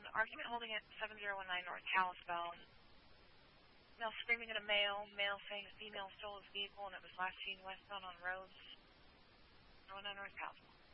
argument holding at 7019 North Kalispell. Male screaming at a male saying a female stole his vehicle and it was last seen westbound on roads. 019 North Kalispell.